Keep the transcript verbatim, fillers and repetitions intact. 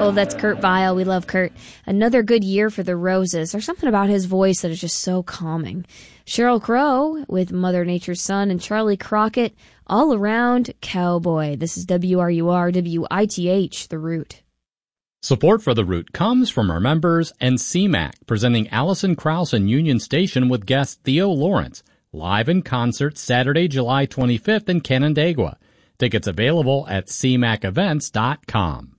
Oh, that's Kurt Vile. We love Kurt. Another good year for the Roses. There's something about his voice that is just so calming. Sheryl Crow with Mother Nature's Son, and Charlie Crockett, All Around Cowboy. This is W R U R W I T H, The Root. Support for The Root comes from our members and C MAC, presenting Alison Krauss and Union Station with guest Theo Lawrence, live in concert Saturday, July twenty-fifth in Canandaigua. Tickets available at c mac events dot com.